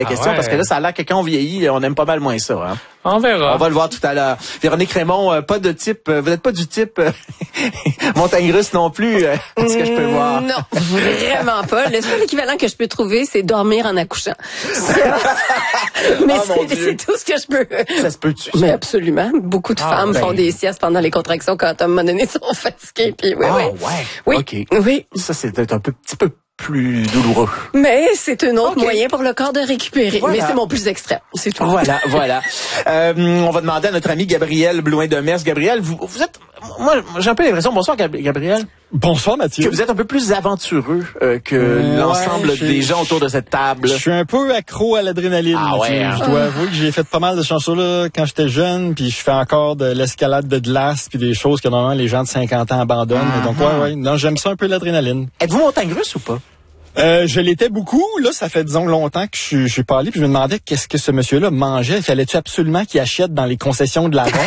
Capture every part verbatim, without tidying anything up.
La question, ah ouais. Parce que là, ça a l'air que quand on vieillit, on aime pas mal moins ça. Hein? On verra. On va le voir tout à l'heure. Véronique Raymond, euh, pas de type, euh, vous n'êtes pas du type euh, montagne russe non plus, euh, ce que je peux voir. Non, vraiment pas. Le seul équivalent que je peux trouver, c'est dormir en accouchant. Mais oh, c'est, c'est tout ce que je peux. Ça se peut-tu? Mais absolument. Beaucoup de ah, femmes ben... font des siestes pendant les contractions quand à un moment donné sont fatiguées. Puis oui, ah, oui. ouais. Oui. OK. Oui. Ça, c'est un peu, petit peu plus douloureux. Mais c'est un autre okay. moyen pour le corps de récupérer. Voilà. Mais c'est mon plus extrême. C'est tout. Voilà, voilà. Euh, on va demander à notre ami Gabriel Blouin-Demers. Gabriel, vous, vous êtes, moi, j'ai un peu l'impression, bonsoir Gabriel. Bonsoir Mathieu. Que vous êtes un peu plus aventureux euh, que ouais, l'ensemble des gens autour de cette table. Je suis un peu accro à l'adrénaline. Ah Mathieu. ouais, hein? Je dois avouer que j'ai fait pas mal de chansons là quand j'étais jeune, puis je fais encore de l'escalade de glace, puis des choses que normalement les gens de cinquante ans abandonnent. Mm-hmm. Donc ouais, ouais, non, j'aime ça un peu l'adrénaline. Êtes-vous montagne russe ou pas? Euh, je l'étais beaucoup. Là, ça fait, disons, longtemps que je, je suis pas allé. Puis je me demandais qu'est-ce que ce monsieur-là mangeait. Fallait-tu absolument qu'il achète dans les concessions de la vente?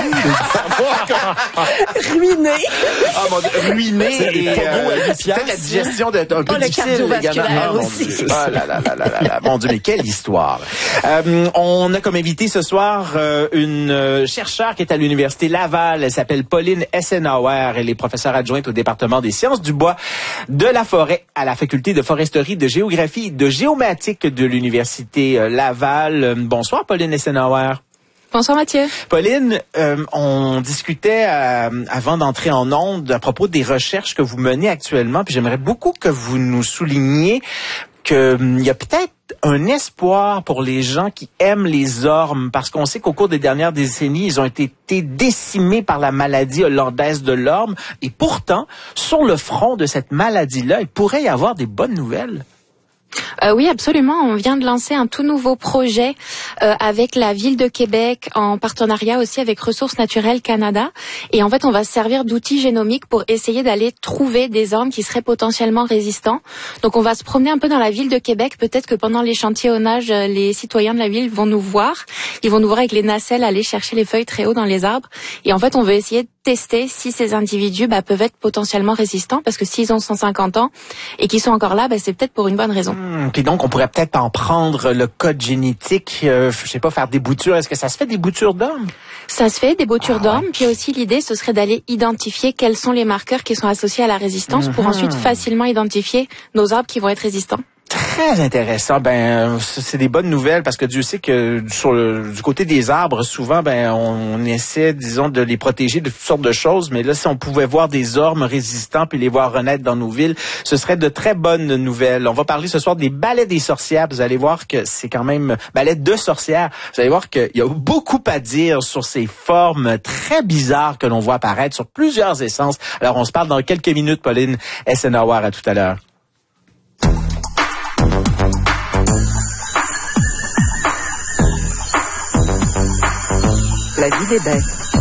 Ruiné. Ah, mon Dieu, ruiné. C'est et, euh, peut-être la digestion d'un peu oh, difficile également. Oh, aussi. Ah là là là là là là. Mon Dieu, mais quelle histoire. Euh, on a comme invité ce soir euh, une euh, chercheure qui est à l'Université Laval. Elle s'appelle Pauline Essenauer. Elle est professeure adjointe au département des sciences du bois, de la forêt à la faculté de foresterie, de géographie, de géomatique de l'Université Laval. Bonsoir, Pauline Essenauer. Bonsoir Mathieu. Pauline, euh, on discutait euh, avant d'entrer en ondes à propos des recherches que vous menez actuellement, puis j'aimerais beaucoup que vous nous souligniez que il y a peut-être un espoir pour les gens qui aiment les ormes, parce qu'on sait qu'au cours des dernières décennies, ils ont été décimés par la maladie hollandaise de l'orme, et pourtant, sur le front de cette maladie-là, il pourrait y avoir des bonnes nouvelles. Euh, oui, absolument. On vient de lancer un tout nouveau projet euh, avec la ville de Québec, en partenariat aussi avec Ressources naturelles Canada. Et en fait, on va se servir d'outils génomiques pour essayer d'aller trouver des ormes qui seraient potentiellement résistants. Donc, on va se promener un peu dans la ville de Québec. Peut-être que pendant l'échantillonnage, les citoyens de la ville vont nous voir. Ils vont nous voir avec les nacelles aller chercher les feuilles très haut dans les arbres. Et en fait, on veut essayer de tester si ces individus bah, peuvent être potentiellement résistants, parce que s'ils ont cent cinquante ans et qu'ils sont encore là, bah, c'est peut-être pour une bonne raison. Mmh, puis donc, on pourrait peut-être en prendre le code génétique, euh, je sais pas, faire des boutures. Est-ce que ça se fait des boutures d'ormes? Ça se fait, des boutures ah, d'ormes. Ouais. Puis aussi, l'idée, ce serait d'aller identifier quels sont les marqueurs qui sont associés à la résistance mmh. pour ensuite facilement identifier nos arbres qui vont être résistants. Très intéressant. Ben, c'est des bonnes nouvelles parce que Dieu sait que sur le, du côté des arbres, souvent, ben, on, on essaie, disons, de les protéger de toutes sortes de choses. Mais là, si on pouvait voir des ormes résistants puis les voir renaître dans nos villes, ce serait de très bonnes nouvelles. On va parler ce soir des balais des sorcières. Vous allez voir que c'est quand même balais de sorcières. Vous allez voir qu'il y a beaucoup à dire sur ces formes très bizarres que l'on voit apparaître sur plusieurs essences. Alors, on se parle dans quelques minutes, Pauline Essenauer. À tout à l'heure. La vie des bêtes.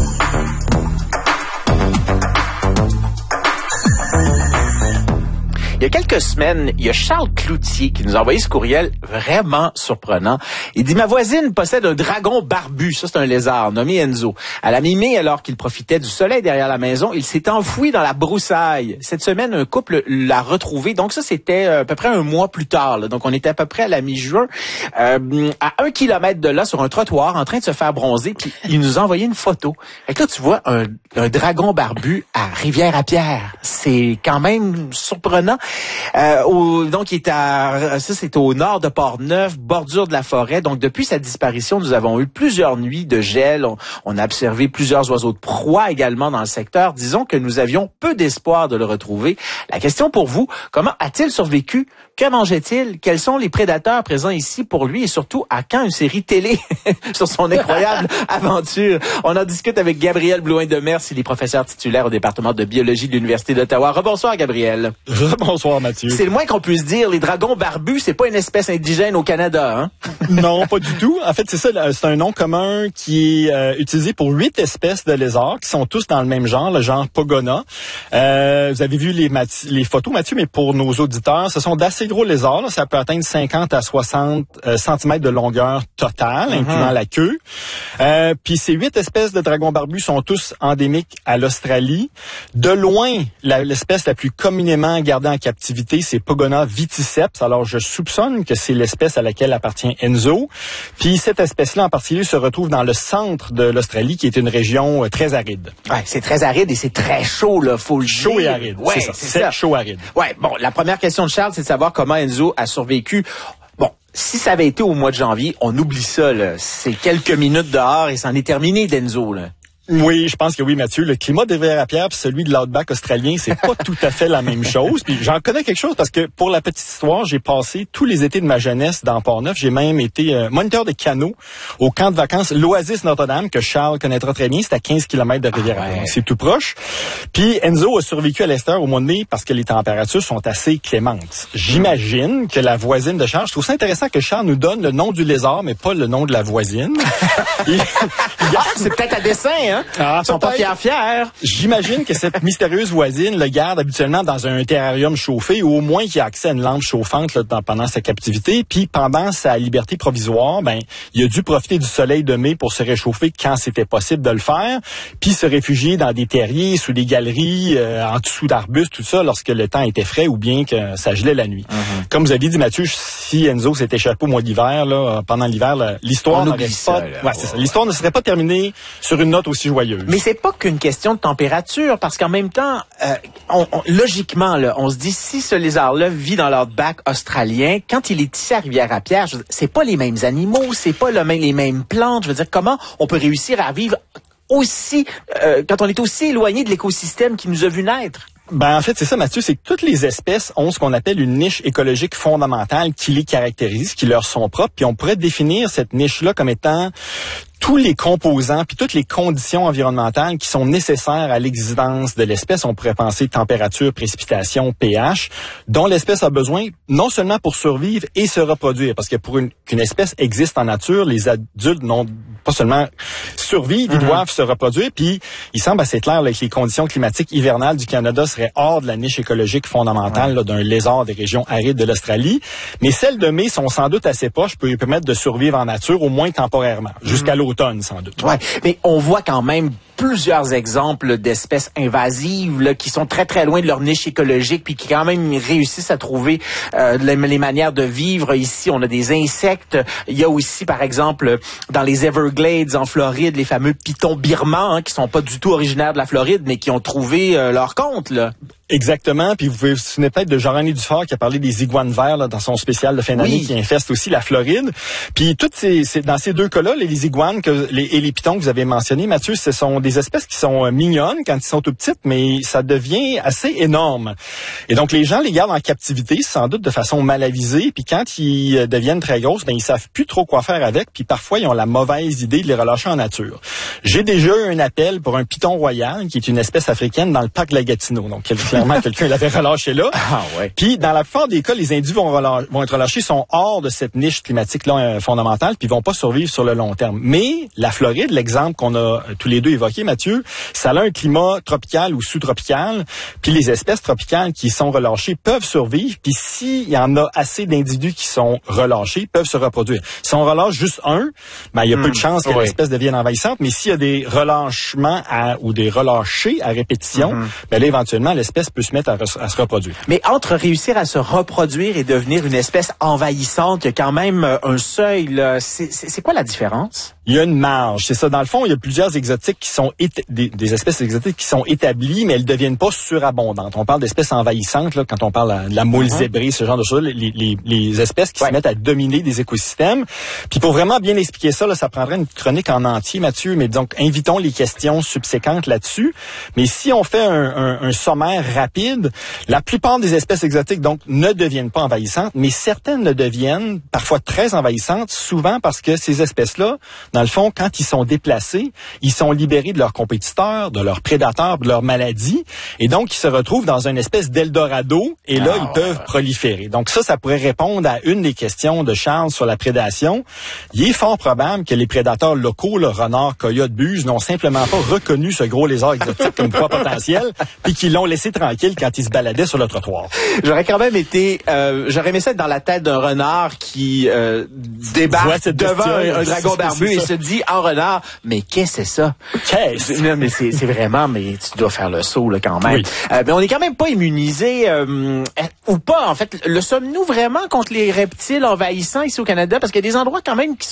Il y a quelques semaines, il y a Charles Cloutier qui nous a envoyé ce courriel vraiment surprenant. Il dit « Ma voisine possède un dragon barbu. » Ça, c'est un lézard nommé Enzo. À la mi-mai, alors qu'il profitait du soleil derrière la maison, il s'est enfoui dans la broussaille. Cette semaine, un couple l'a retrouvé. Donc ça, c'était à peu près un mois plus tard. Là. Donc on était à peu près à la mi-juin, euh, à un kilomètre de là, sur un trottoir, en train de se faire bronzer. Puis il nous a envoyé une photo. Et là, tu vois un, un dragon barbu à Rivière-à-Pierre. C'est quand même surprenant. Euh, au, donc, il est à, ça, c'est au nord de Port-Neuf, bordure de la forêt. Donc, depuis sa disparition, nous avons eu plusieurs nuits de gel. On, on a observé plusieurs oiseaux de proie également dans le secteur. Disons que nous avions peu d'espoir de le retrouver. La question pour vous, comment a-t-il survécu? Que mangeait-il? Quels sont les prédateurs présents ici pour lui? Et surtout, à quand une série télé sur son incroyable aventure? On en discute avec Gabriel Blouin-Demers. Il est professeur titulaire au département de biologie de l'Université d'Ottawa. Rebonsoir, Gabriel. Rebonsoir, Mathieu. C'est le moins qu'on puisse dire. Les dragons barbus, c'est pas une espèce indigène au Canada, hein? Non, pas du tout. En fait, c'est ça. C'est un nom commun qui est euh, utilisé pour huit espèces de lézards qui sont tous dans le même genre, le genre Pogona. Euh, vous avez vu les, les photos, Mathieu, mais pour nos auditeurs, ce sont d'assez gros lézards. Là. Ça peut atteindre cinquante à soixante euh, centimètres de longueur totale, mm-hmm. incluant la queue. Euh, Puis ces huit espèces de dragons barbus sont tous endémiques à l'Australie. De loin, la, l'espèce la plus communément gardée en captivité, captivité, c'est Pogona viticeps. Alors, je soupçonne que c'est l'espèce à laquelle appartient Enzo. Puis, cette espèce-là, en particulier, se retrouve dans le centre de l'Australie, qui est une région euh, très aride. Ouais, c'est très aride et c'est très chaud, là, faut le dire. Chaud et aride, ouais, c'est ça. C'est, c'est ça. chaud aride. Ouais, bon, la première question de Charles, c'est de savoir comment Enzo a survécu. Bon, si ça avait été au mois de janvier, on oublie ça, là. C'est quelques minutes dehors et c'en est terminé d'Enzo, là. Oui, je pense que oui, Mathieu. Le climat de Rivière-à-Pierre puis celui de l'outback australien, c'est pas tout à fait la même chose. Puis j'en connais quelque chose parce que pour la petite histoire, j'ai passé tous les étés de ma jeunesse dans Port-Neuf. J'ai même été euh, moniteur de canot au camp de vacances l'Oasis Notre-Dame que Charles connaîtra très bien. C'est à quinze kilomètres de Rivière-à-Pierre. Ah ouais. C'est tout proche. Puis Enzo a survécu à l'extérieur au mois de mai parce que les températures sont assez clémentes. J'imagine que la voisine de Charles, je trouve ça intéressant que Charles nous donne le nom du lézard, mais pas le nom de la voisine. il, il garde... C'est peut-être à dessein, hein? Ah, ils sont pas fiers fiers. J'imagine que cette mystérieuse voisine le garde habituellement dans un terrarium chauffé ou au moins qu'il a accès à une lampe chauffante là, dans, pendant sa captivité. Puis pendant sa liberté provisoire, ben il a dû profiter du soleil de mai pour se réchauffer quand c'était possible de le faire, puis se réfugier dans des terriers, sous des galeries, euh, en dessous d'arbustes, tout ça, lorsque le temps était frais ou bien que ça gelait la nuit. Mm-hmm. Comme vous aviez dit, Mathieu, si Enzo s'est échappé au mois d'hiver, là, pendant l'hiver, là, l'histoire n'aurait pas... Ça, là, ouais, c'est ça. L'histoire ne serait pas terminée sur une note aussi joyeuse. Mais c'est pas qu'une question de température, parce qu'en même temps, euh, on, on, logiquement, là, on se dit, si ce lézard-là vit dans l'outback australien, quand il est ici à Rivière-à-Pierre, je veux dire, c'est pas les mêmes animaux, c'est pas le même, les mêmes plantes. Je veux dire, comment on peut réussir à vivre aussi, euh, quand on est aussi éloigné de l'écosystème qui nous a vu naître? Ben en fait, c'est ça, Mathieu, c'est que toutes les espèces ont ce qu'on appelle une niche écologique fondamentale qui les caractérise, qui leur sont propres, puis on pourrait définir cette niche-là comme étant tous les composants puis toutes les conditions environnementales qui sont nécessaires à l'existence de l'espèce. On pourrait penser température, précipitation, pH, dont l'espèce a besoin non seulement pour survivre et se reproduire, parce que pour une, qu'une espèce existe en nature, les adultes n'ont pas seulement survivre, ils mm-hmm. doivent se reproduire. Puis il semble assez clair là, que les conditions climatiques hivernales du Canada seraient hors de la niche écologique fondamentale ouais. là, d'un lézard des régions arides de l'Australie. Mais celles de mai sont sans doute assez proches pour lui permettre de survivre en nature, au moins temporairement, mm-hmm. jusqu'à l'automne sans doute. Ouais, mais on voit quand même plusieurs exemples d'espèces invasives là, qui sont très très loin de leur niche écologique puis qui quand même réussissent à trouver euh, les, les manières de vivre. Ici, on a des insectes. Il y a aussi, par exemple, dans les Everglades en Floride, les fameux pitons birmans hein, qui sont pas du tout originaires de la Floride, mais qui ont trouvé euh, leur compte, là. Exactement. Puis vous pouvez vous souvenir peut-être de Jean-René Dufort qui a parlé des iguanes verts là, dans son spécial de fin d'année oui. qui infestent aussi la Floride. Puis toutes ces, ces dans ces deux cas-là, les, les iguanes que, les, et les pitons que vous avez mentionnés, Mathieu, ce sont des espèces qui sont euh, mignonnes quand ils sont tout petites, mais ça devient assez énorme. Et donc les gens les gardent en captivité, sans doute de façon mal avisée. Puis quand ils euh, deviennent très grosses, ben ils savent plus trop quoi faire avec. Puis parfois ils ont la mauvaise idée de les relâcher en nature. J'ai déjà eu un appel pour un piton royal, qui est une espèce africaine dans le parc de la Gatineau. Donc clairement quelqu'un l'avait relâché là. Ah ouais. Puis dans la plupart des cas, les individus vont, relâ- vont être relâchés, sont hors de cette niche climatique là euh, fondamentale, puis vont pas survivre sur le long terme. Mais la Floride, l'exemple qu'on a euh, tous les deux évoqué, Mathieu, ça a un climat tropical ou sous-tropical, puis les espèces tropicales qui sont relâchées peuvent survivre, puis s'il y en a assez d'individus qui sont relâchés, peuvent se reproduire. Si on relâche juste un, ben il y a mmh, peu de chances que oui. l'espèce devienne envahissante, mais s'il y a des relâchements à, ou des relâchés à répétition, mmh. ben là éventuellement l'espèce peut se mettre à, re- à se reproduire. Mais entre réussir à se reproduire et devenir une espèce envahissante, il y a quand même un seuil, là. C'est, c'est, c'est quoi la différence? Il y a une marge, c'est ça. Dans le fond, il y a plusieurs exotiques qui sont éta- des, des espèces exotiques qui sont établies, mais elles ne deviennent pas surabondantes. On parle d'espèces envahissantes là, quand on parle de la moule mm-hmm. zébrée, ce genre de choses, les, les, les espèces qui ouais. se mettent à dominer des écosystèmes. Puis pour vraiment bien expliquer ça, là, ça prendrait une chronique en entier, Mathieu. Mais donc, invitons les questions subséquentes là-dessus. Mais si on fait un, un, un sommaire rapide, la plupart des espèces exotiques donc ne deviennent pas envahissantes, mais certaines le deviennent, parfois très envahissantes, souvent parce que ces espèces-là, dans le fond, quand ils sont déplacés, ils sont libérés de leurs compétiteurs, de leurs prédateurs, de leurs maladies, et donc ils se retrouvent dans une espèce d'Eldorado, et là, ah, ils peuvent ouais. proliférer. Donc ça, ça pourrait répondre à une des questions de Charles sur la prédation. Il est fort probable que les prédateurs locaux, le renard, coyote, buse, n'ont simplement pas reconnu ce gros lézard exotique comme proie potentielle, puis qu'ils l'ont laissé tranquille quand il se baladait sur le trottoir. J'aurais quand même été, euh, j'aurais aimé ça être dans la tête d'un renard qui euh, débarque devant un, un dragon barbu et se dit en renard, mais qu'est-ce que c'est ça? Qu'est-ce? Non, mais c'est, c'est vraiment, mais tu dois faire le saut, là, quand même. Oui. Euh, mais on est quand même pas immunisé, euh, ou pas, en fait. Le sommes-nous vraiment contre les reptiles envahissants ici au Canada? Parce qu'il y a des endroits quand même qui